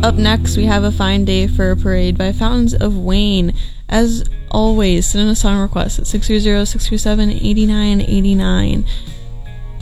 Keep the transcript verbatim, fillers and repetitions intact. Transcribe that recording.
Up next, we have A Fine Day for a Parade by Fountains of Wayne. As always, send in a song request at six three zero, six three seven, eight nine eight nine.